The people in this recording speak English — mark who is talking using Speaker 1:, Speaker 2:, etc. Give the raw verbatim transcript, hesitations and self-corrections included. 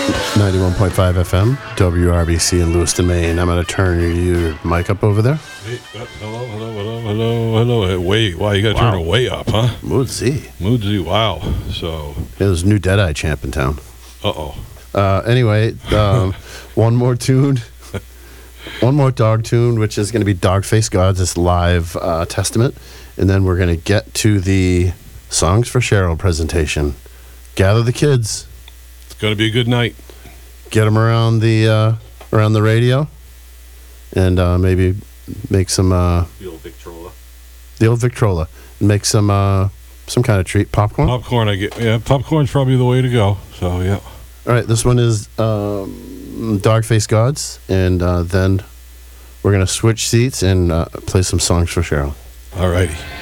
Speaker 1: ninety-one point five F M, W R B C in Lewiston, Maine. I'm going to turn your mic up over there.
Speaker 2: Hey, uh, hello, hello, hello, hello, hello. Hey, wait, wow, you got to
Speaker 1: Wow.
Speaker 2: turn it way up, huh?
Speaker 1: Mood Z.
Speaker 2: Mood Z, wow. So,
Speaker 1: Yeah, there's a new Deadeye champ in town.
Speaker 2: uh-oh.
Speaker 1: Uh, anyway, um, one more tune. One more dog tune, which is going to be Dogface Gods, this live uh, testament. And then we're going to get to the Songs for Cheryl presentation. Gather the kids.
Speaker 2: It's going to be a good night.
Speaker 1: Get them around the uh, around the radio, and uh, maybe make some uh,
Speaker 3: The old Victrola.
Speaker 1: the old Victrola, and make some uh, some kind of treat, popcorn.
Speaker 2: Popcorn, I get. Yeah, popcorn's probably the way to go. So, yeah.
Speaker 1: All right, this one is um, Dogface Gods, and uh, then we're gonna switch seats and uh, play some songs for Cheryl.
Speaker 2: All righty.